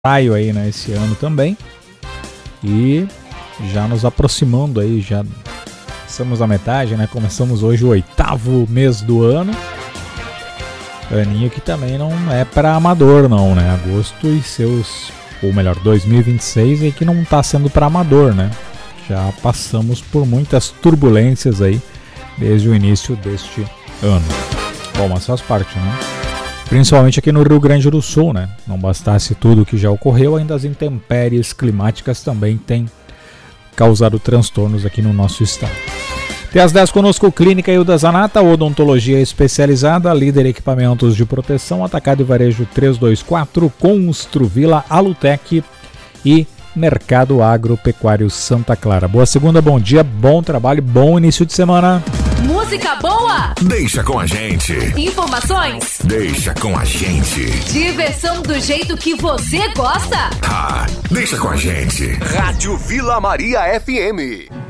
praio aí, né, esse ano também. E já nos aproximando aí, já estamos na metade, né? Começamos hoje o 8º mês do ano. Aninho que também não é para amador não, né? Agosto e seus, ou melhor, 2026 aí que não tá sendo para amador, né? Já passamos por muitas turbulências aí desde o início deste ano. Bom, mas faz parte, né? Principalmente aqui no Rio Grande do Sul, né? Não bastasse tudo o que já ocorreu, ainda as intempéries climáticas também têm causado transtornos aqui no nosso estado. Até às 10 conosco, Clínica Hilda Zanata, odontologia especializada, líder em equipamentos de proteção, atacado e varejo 324, Construvila, Alutec e Mercado Agropecuário Santa Clara. Boa segunda, bom dia, bom trabalho, bom início de semana. Música boa? Deixa com a gente. Informações? Deixa com a gente. Diversão do jeito que você gosta? Deixa com a gente. Rádio Vila Maria FM.